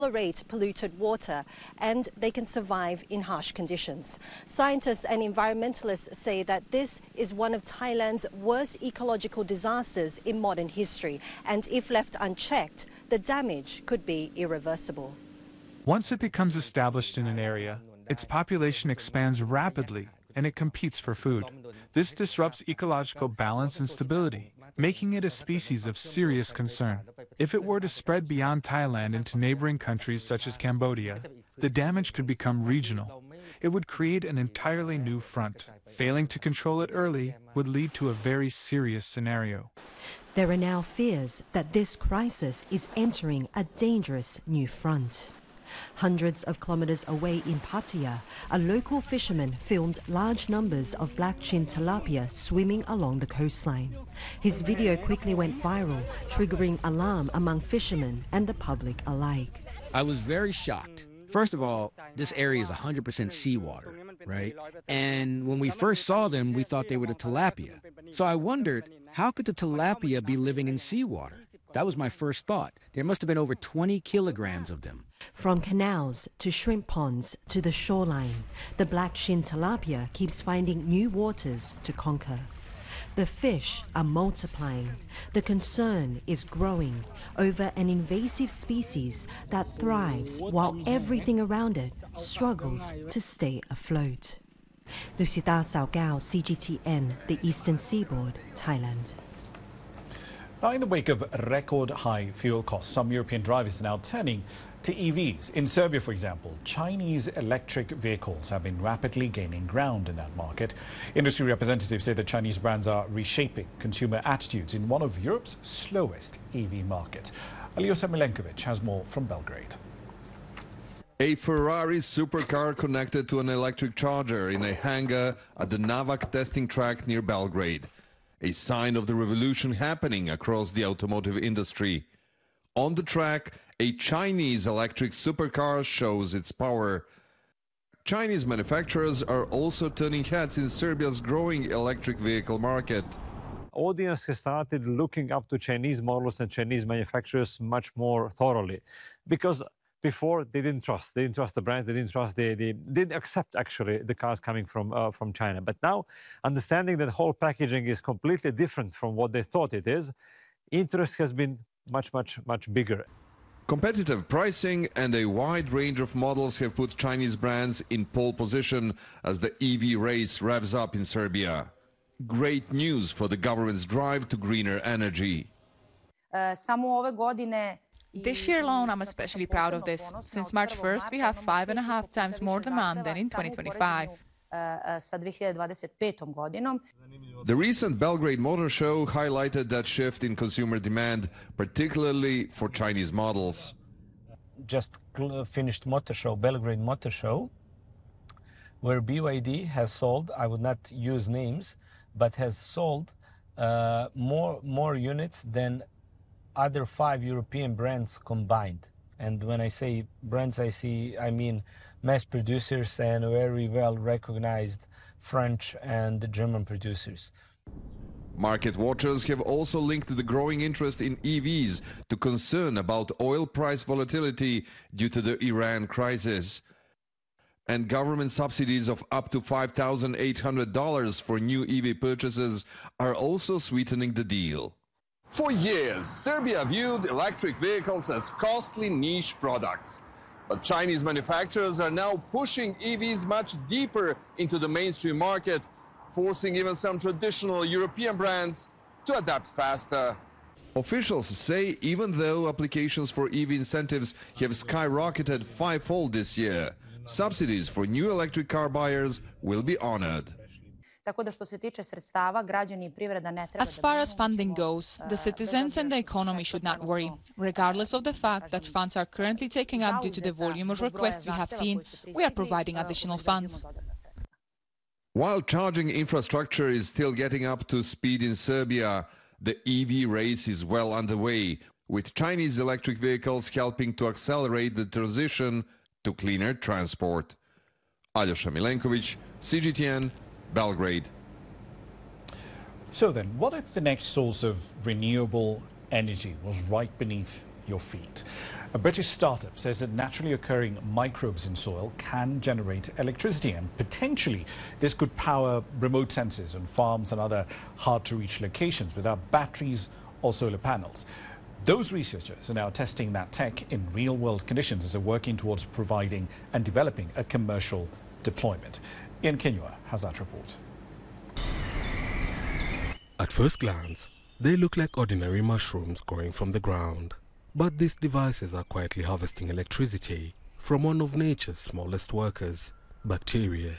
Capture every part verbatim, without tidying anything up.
tolerate polluted water and they can survive in harsh conditions. Scientists and environmentalists say that this is one of Thailand's worst ecological disasters in modern history, and if left unchecked, the damage could be irreversible. Once it becomes established in an area, its population expands rapidly and it competes for food. This disrupts ecological balance and stability, making it a species of serious concern. If it were to spread beyond Thailand into neighboring countries such as Cambodia, the damage could become regional. It would create an entirely new front. Failing to control it early would lead to a very serious scenario. There are now fears that this crisis is entering a dangerous new front. Hundreds of kilometers away in Pattaya, a local fisherman filmed large numbers of black-chinned tilapia swimming along the coastline. His video quickly went viral, triggering alarm among fishermen and the public alike. I was very shocked. First of all, this area is one hundred percent seawater, right? And when we first saw them, we thought they were the tilapia. So I wondered, how could the tilapia be living in seawater? That was my first thought. There must have been over twenty kilograms of them. From canals to shrimp ponds to the shoreline, the black-chinned tilapia keeps finding new waters to conquer. The fish are multiplying. The concern is growing over an invasive species that thrives while everything around it struggles to stay afloat. Lucita Saogao, C G T N, the Eastern Seaboard, Thailand. Now, in the wake of record high fuel costs, some European drivers are now turning to E Vs. In Serbia, for example, Chinese electric vehicles have been rapidly gaining ground in that market. Industry representatives say that Chinese brands are reshaping consumer attitudes in one of Europe's slowest E V markets. Aljoša Milenkovic has more from Belgrade. A Ferrari supercar connected to an electric charger in a hangar at the Navak testing track near Belgrade. A sign of the revolution happening across the automotive industry. On the track, a Chinese electric supercar shows its power. Chinese manufacturers are also turning heads in Serbia's growing electric vehicle market. Audience has started looking up to Chinese models and Chinese manufacturers much more thoroughly, because before they didn't trust. They didn't trust the brands. They didn't trust. They, they didn't accept actually the cars coming from uh, from China. But now, understanding that whole packaging is completely different from what they thought it is, interest has been much, much, much bigger. Competitive pricing and a wide range of models have put Chinese brands in pole position as the E V race revs up in Serbia. Great news for the government's drive to greener energy. Uh, samo ove godine This year alone, I'm especially proud of this. Since March first, we have five and a half times more demand than in twenty twenty-five. The recent Belgrade Motor Show highlighted that shift in consumer demand, particularly for Chinese models. Just finished Motor Show, Belgrade Motor Show, where B Y D has sold, I would not use names, but has sold uh, more, more units than other five European brands combined. And when I say brands, I see, I mean mass producers and very well recognized French and German producers. Market watchers have also linked the growing interest in E Vs to concern about oil price volatility due to the Iran crisis. And government subsidies of up to five thousand eight hundred dollars for new E V purchases are also sweetening the deal. For years, Serbia viewed electric vehicles as costly niche products. But Chinese manufacturers are now pushing E Vs much deeper into the mainstream market, forcing even some traditional European brands to adapt faster. Officials say even though applications for E V incentives have skyrocketed fivefold this year, subsidies for new electric car buyers will be honored. As far as funding goes, the citizens and the economy should not worry. Regardless of the fact that funds are currently taken up due to the volume of requests we have seen, we are providing additional funds. While charging infrastructure is still getting up to speed in Serbia, the E V race is well underway, with Chinese electric vehicles helping to accelerate the transition to cleaner transport. Aljoša Milenkovic, C G T N, Belgrade. So then, what if the next source of renewable energy was right beneath your feet. A British startup says that naturally occurring microbes in soil can generate electricity, and potentially this could power remote sensors on farms and other hard-to-reach locations without batteries or solar panels. Those researchers are now testing that tech in real-world conditions as they're working towards providing and developing a commercial deployment. Ian Kinua has that report. At first glance, they look like ordinary mushrooms growing from the ground. But these devices are quietly harvesting electricity from one of nature's smallest workers, bacteria.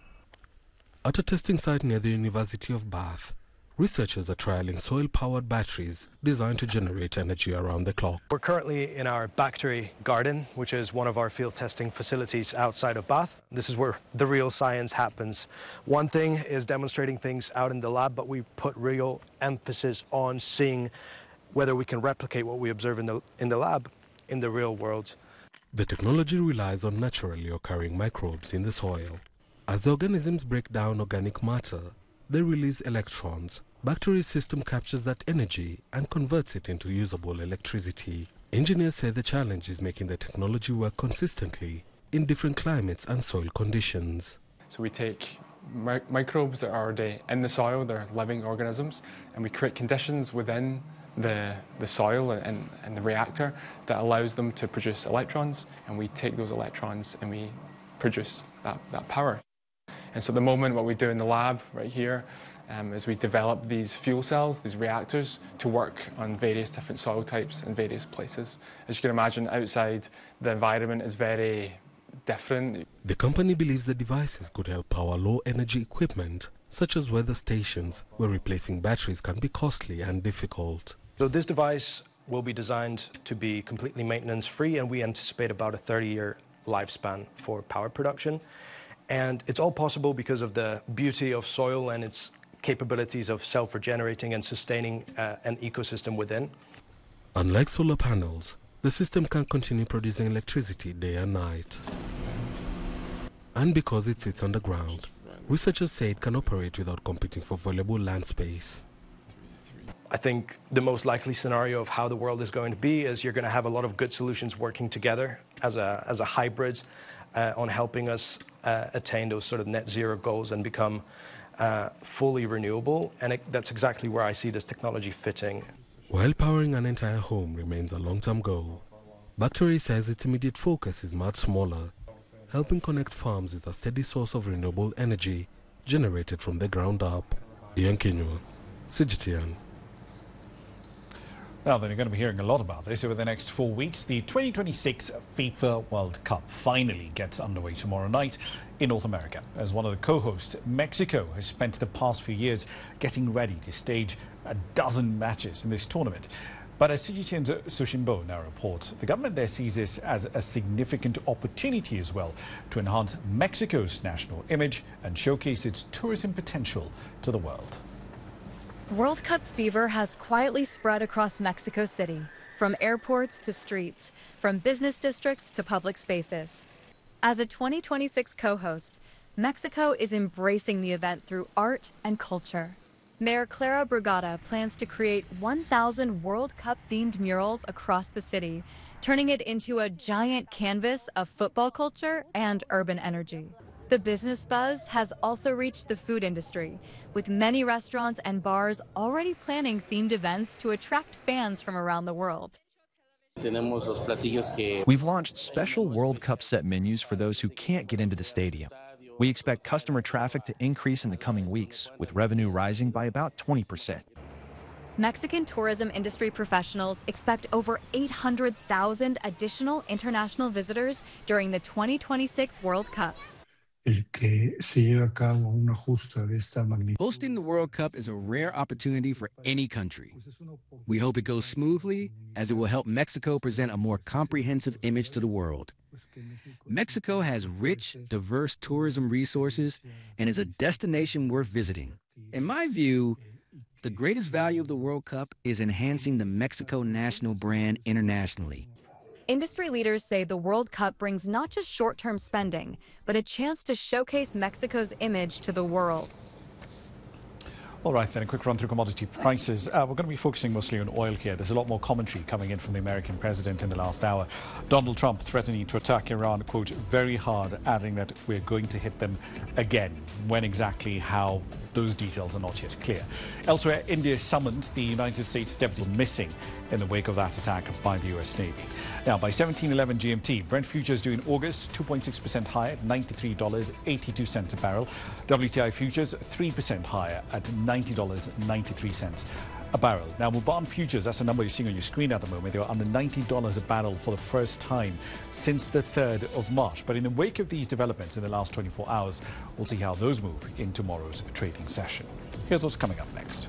At a testing site near the University of Bath, researchers are trialing soil-powered batteries designed to generate energy around the clock. We're currently in our Bactery Garden, which is one of our field testing facilities outside of Bath. This is where the real science happens. One thing is demonstrating things out in the lab, but we put real emphasis on seeing whether we can replicate what we observe in the, in the lab in the real world. The technology relies on naturally occurring microbes in the soil. As the organisms break down organic matter, they release electrons. Bacteria's system captures that energy and converts it into usable electricity. Engineers say the challenge is making the technology work consistently in different climates and soil conditions. So we take mi microbes that are already in the soil, they're living organisms, and we create conditions within the, the soil and, and the reactor that allows them to produce electrons, and we take those electrons and we produce that, that power. And so at the moment what we do in the lab right here um, is we develop these fuel cells, these reactors, to work on various different soil types in various places. As you can imagine, outside the environment is very different. The company believes the devices could help power low-energy equipment, such as weather stations, where replacing batteries can be costly and difficult. So this device will be designed to be completely maintenance-free, and we anticipate about a thirty-year lifespan for power production. And it's all possible because of the beauty of soil and its capabilities of self-regenerating and sustaining uh, an ecosystem within. Unlike solar panels, the system can continue producing electricity day and night. And because it sits underground, researchers say it can operate without competing for valuable land space. I think the most likely scenario of how the world is going to be is you're going to have a lot of good solutions working together as a, as a hybrid uh, on helping us uh, attain those sort of net zero goals and become uh, fully renewable. And it, that's exactly where I see this technology fitting. While powering an entire home remains a long-term goal, Bactery says its immediate focus is much smaller, helping connect farms with a steady source of renewable energy generated from the ground up. Ian Kinua, C G T N. Now then, you're going to be hearing a lot about this over the next four weeks. The twenty twenty-six FIFA World Cup finally gets underway tomorrow night in North America. As one of the co-hosts, Mexico has spent the past few years getting ready to stage a dozen matches in this tournament. But as C G T N's Sushimbo now reports, the government there sees this as a significant opportunity as well to enhance Mexico's national image and showcase its tourism potential to the world. World Cup fever has quietly spread across Mexico City, from airports to streets, from business districts to public spaces. As a twenty twenty-six co-host, Mexico is embracing the event through art and culture. Mayor Clara Brugada plans to create one thousand World Cup-themed murals across the city, turning it into a giant canvas of football culture and urban energy. The business buzz has also reached the food industry, with many restaurants and bars already planning themed events to attract fans from around the world. We've launched special World Cup set menus for those who can't get into the stadium. We expect customer traffic to increase in the coming weeks, with revenue rising by about twenty percent. Mexican tourism industry professionals expect over eight hundred thousand additional international visitors during the twenty twenty-six World Cup. Hosting the World Cup is a rare opportunity for any country. We hope it goes smoothly, as it will help Mexico present a more comprehensive image to the world. Mexico has rich, diverse tourism resources and is a destination worth visiting. In my view, the greatest value of the World Cup is enhancing the Mexico national brand internationally. Industry leaders say the World Cup brings not just short-term spending, but a chance to showcase Mexico's image to the world. All right, then a quick run through commodity prices. Uh, we're going to be focusing mostly on oil here. There's a lot more commentary coming in from the American president in the last hour. Donald Trump threatening to attack Iran, quote, very hard, adding that we're going to hit them again. When exactly, how, those details are not yet clear. Elsewhere, India summoned the United States deputy missing in the wake of that attack by the U S Navy. Now, by seventeen eleven G M T, Brent futures due in August two point six percent higher at ninety-three dollars and eighty-two cents a barrel. W T I futures three percent higher at ninety dollars and ninety-three cents a barrel. Now, Mubadala futures, that's the number you're seeing on your screen at the moment. They were under ninety dollars a barrel for the first time since the third of March. But in the wake of these developments in the last twenty-four hours, we'll see how those move in tomorrow's trading session. Here's what's coming up next.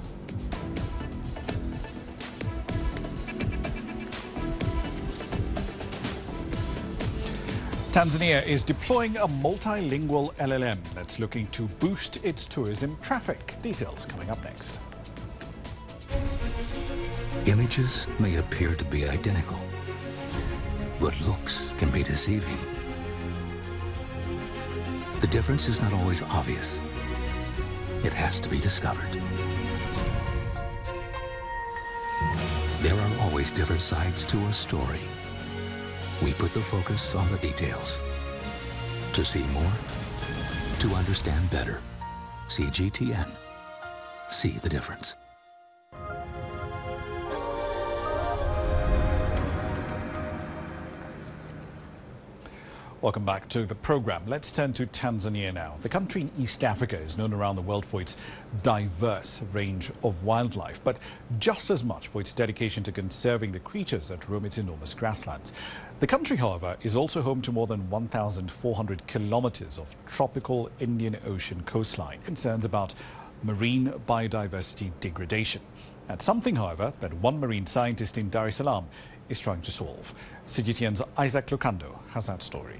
Tanzania is deploying a multilingual L L M that's looking to boost its tourism traffic. Details coming up next. Images may appear to be identical, but looks can be deceiving. The difference is not always obvious. It has to be discovered. There are always different sides to a story. We put the focus on the details. To see more, to understand better. C G T N. See the difference. Welcome back to the program. Let's turn to Tanzania now. The country in East Africa is known around the world for its diverse range of wildlife, but just as much for its dedication to conserving the creatures that roam its enormous grasslands. The country, however, is also home to more than one thousand four hundred kilometers of tropical Indian Ocean coastline. Concerns about marine biodiversity degradation. That's something, however, that one marine scientist in Dar es Salaam is trying to solve. C G T N's Isaac Lucando has that story.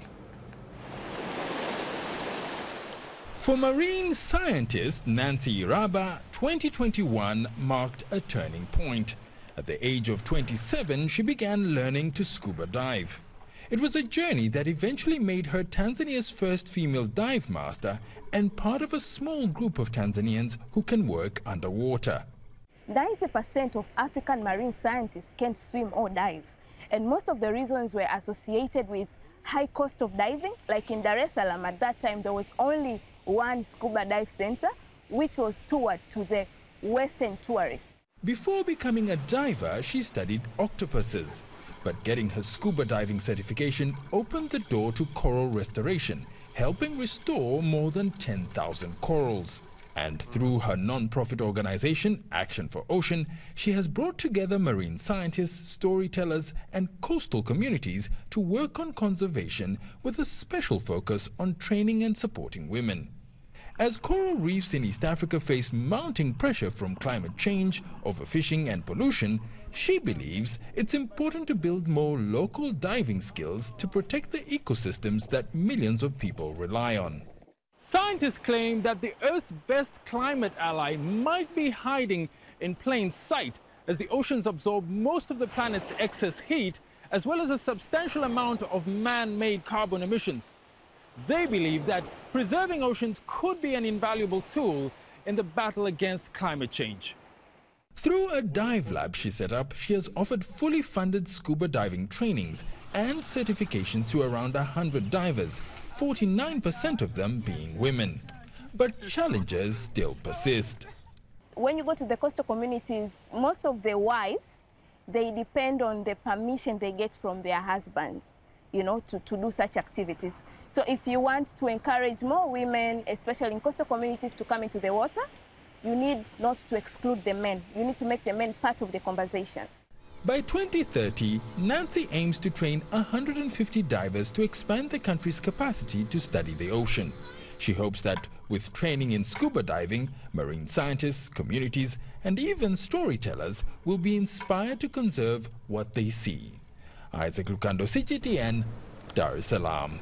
For marine scientist Nancy Iraba, twenty twenty-one marked a turning point. At the age of twenty-seven, she began learning to scuba dive. It was a journey that eventually made her Tanzania's first female dive master and part of a small group of Tanzanians who can work underwater. ninety percent of African marine scientists can't swim or dive. And most of the reasons were associated with high cost of diving. Like in Dar es Salaam, at that time, there was only one scuba dive center, which was toured to the Western tourists. Before becoming a diver, she studied octopuses. But getting her scuba diving certification opened the door to coral restoration, helping restore more than ten thousand corals. And through her non-profit organization, Action for Ocean, she has brought together marine scientists, storytellers, and coastal communities to work on conservation with a special focus on training and supporting women. As coral reefs in East Africa face mounting pressure from climate change, overfishing, and pollution, she believes it's important to build more local diving skills to protect the ecosystems that millions of people rely on. Scientists claim that the Earth's best climate ally might be hiding in plain sight as the oceans absorb most of the planet's excess heat, as well as a substantial amount of man-made carbon emissions. They believe that preserving oceans could be an invaluable tool in the battle against climate change. Through a dive lab she set up, she has offered fully funded scuba diving trainings and certifications to around one hundred divers, forty-nine percent of them being women. But challenges still persist. When you go to the coastal communities, most of the wives, they depend on the permission they get from their husbands, you know, to, to do such activities. So if you want to encourage more women, especially in coastal communities, to come into the water, you need not to exclude the men. You need to make the men part of the conversation. By twenty thirty, Nancy aims to train one hundred fifty divers to expand the country's capacity to study the ocean. She hopes that with training in scuba diving, marine scientists, communities, and even storytellers will be inspired to conserve what they see. Isaac Lucando, C G T N, Dar es Salaam.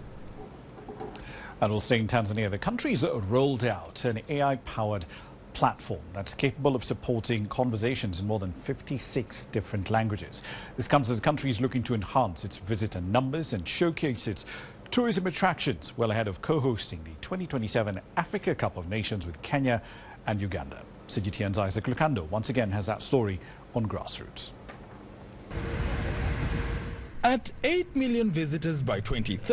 And we'll stay in Tanzania. The country's rolled out an A I-powered platform that's capable of supporting conversations in more than fifty-six different languages. This comes as the country is looking to enhance its visitor numbers and showcase its tourism attractions well ahead of co-hosting the twenty twenty-seven Africa Cup of Nations with Kenya and Uganda. C G T N's Isaac Lucando once again has that story on Grassroots. At eight million visitors by twenty thirty,